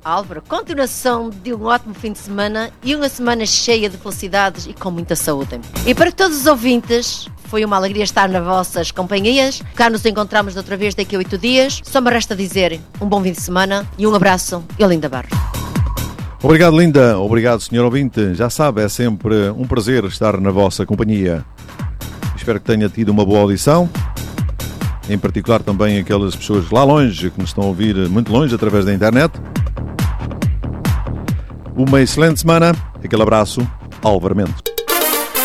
Álvaro, continuação de um ótimo fim de semana e uma semana cheia de felicidades e com muita saúde. E para todos os ouvintes, foi uma alegria estar nas vossas companhias. Cá nos encontramos outra vez daqui a 8 dias. Só me resta dizer um bom fim de semana e um abraço, Linda Barros. Obrigado, Linda. Obrigado, senhor ouvinte. Já sabe, é sempre um prazer estar na vossa companhia. Espero que tenha tido uma boa audição. Em particular também aquelas pessoas lá longe, que nos estão a ouvir muito longe através da internet. Uma excelente semana. Aquele abraço, Álvaro Mendes.